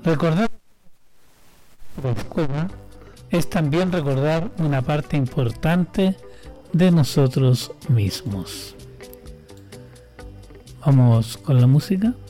Recordar la escuela es también recordar una parte importante de nosotros mismos. Vamos con la música.